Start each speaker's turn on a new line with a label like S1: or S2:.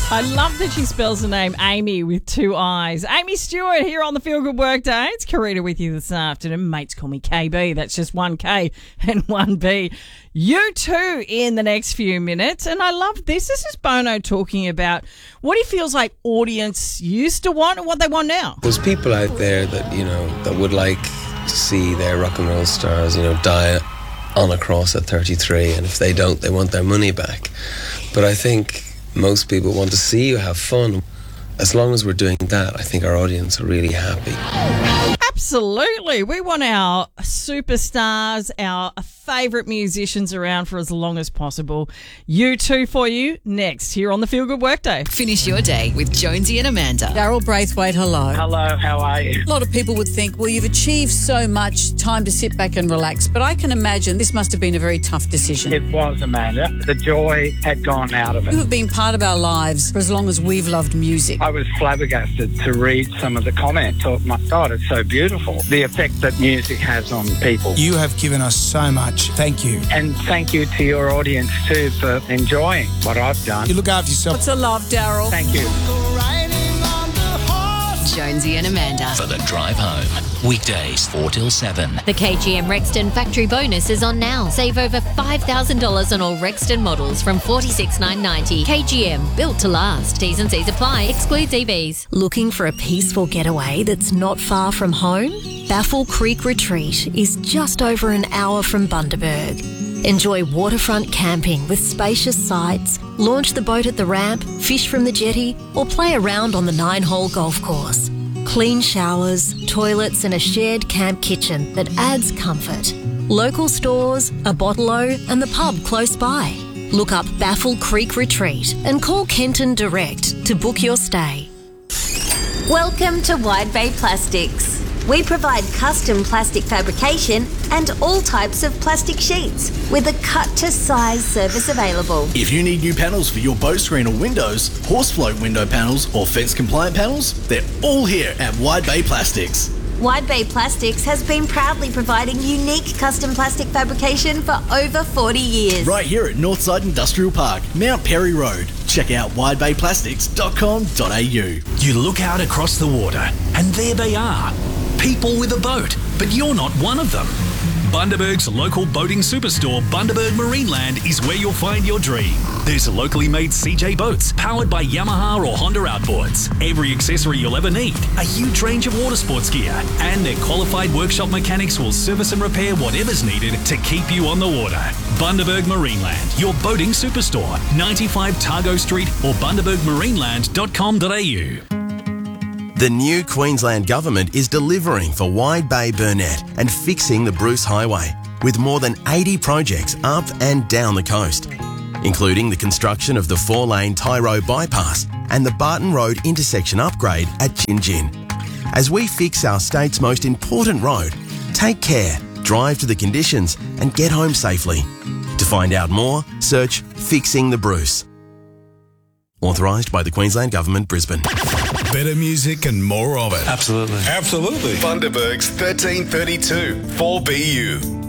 S1: I love that she spells the name Amy with two I's. Amy Stewart here on the Feel Good Workday. It's Karita with you this afternoon. Mates call me KB. That's just one K and one B. You too in the next few minutes. And I love this. This is Bono talking about what he feels like audience used to want and what they want now.
S2: There's people out there that, that would like to see their rock and roll stars, die on a cross at 33. And if they don't, they want their money back. But I think most people want to see you have fun. As long as we're doing that, I think our audience are really happy.
S1: Absolutely. We want our superstars, our favourite musicians around for as long as possible. U2 for you next here on the Feel Good Workday.
S3: Finish your day with Jonesy and Amanda.
S4: Daryl Braithwaite, hello.
S5: Hello, how are you?
S4: A lot of people would think, well, you've achieved so much, time to sit back and relax. But I can imagine this must have been a very tough decision.
S5: It was, Amanda. The joy had gone out of it.
S4: You have been part of our lives for as long as we've loved music.
S5: I was flabbergasted to read some of the comments. I thought, my God, it's so beautiful. The effect that music has on people.
S6: You have given us so much. Thank you.
S5: And thank you to your audience too for enjoying what I've done.
S6: You look after yourself.
S4: Lots of love, Daryl.
S5: Thank you.
S3: Jonesy and Amanda.
S7: For the drive home. Weekdays 4 till 7.
S8: The KGM Rexton factory bonus is on now. Save over $5,000 on all Rexton models from $46,990. KGM, built to last. T's and C's apply. Excludes EVs.
S9: Looking for a peaceful getaway that's not far from home? Baffle Creek Retreat is just over an hour from Bundaberg. Enjoy waterfront camping with spacious sites, launch the boat at the ramp, fish from the jetty, or play around on the 9-hole golf course. Clean showers, toilets and a shared camp kitchen that adds comfort. Local stores, a bottle-o and the pub close by. Look up Baffle Creek Retreat and call Kenton direct to book your stay.
S10: Welcome to Wide Bay Plastics. We provide custom plastic fabrication and all types of plastic sheets with a cut-to-size service available.
S11: If you need new panels for your boat screen or windows, horse float window panels or fence-compliant panels, they're all here at Wide Bay Plastics.
S10: Wide Bay Plastics has been proudly providing unique custom plastic fabrication for over 40 years.
S11: Right here at Northside Industrial Park, Mount Perry Road. Check out widebayplastics.com.au.
S7: You look out across the water, and there they are. People with a boat, but you're not one of them. Bundaberg's local boating superstore, Bundaberg Marineland, is where you'll find your dream. There's locally made CJ boats powered by Yamaha or Honda outboards, every accessory you'll ever need, a huge range of water sports gear, and their qualified workshop mechanics will service and repair whatever's needed to keep you on the water. Bundaberg Marineland, your boating superstore, 95 Targo Street or bundabergmarineland.com.au.
S12: The new Queensland Government is delivering for Wide Bay Burnett and fixing the Bruce Highway with more than 80 projects up and down the coast, including the construction of the 4-lane Tyro bypass and the Barton Road intersection upgrade at Gin. As we fix our state's most important road, take care, drive to the conditions and get home safely. To find out more, search Fixing the Bruce. Authorised by the Queensland Government, Brisbane.
S13: Better music and more of it.
S14: Absolutely.
S13: Absolutely.
S14: Bundaberg's 1332 4BU.